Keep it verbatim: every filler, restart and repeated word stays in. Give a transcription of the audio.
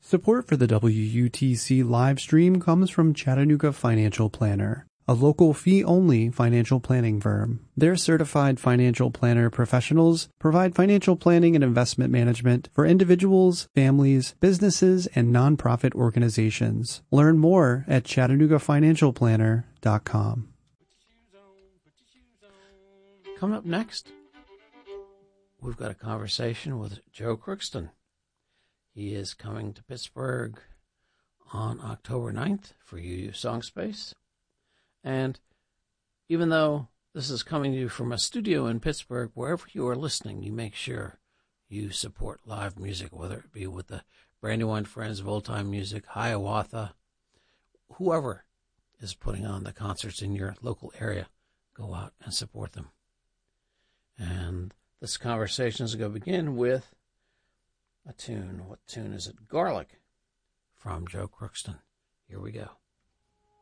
Support for the W U T C live stream comes from Chattanooga Financial Planner, a local fee-only financial planning firm. Their certified financial planner professionals provide financial planning and investment management for individuals, families, businesses, and nonprofit organizations. Learn more at chattanooga financial planner dot com. Coming up next, we've got a conversation with Joe Crookston. He is coming to Pittsburgh on October ninth for U U Song Space. And even though this is coming to you from a studio in Pittsburgh, wherever you are listening, you make sure you support live music, whether it be with the Brandywine Friends of Old Time Music, Hiawatha, whoever is putting on the concerts in your local area, go out and support them. And this conversation is going to begin with a tune. What tune is it? Garlic from Joe Crookston. Here we go.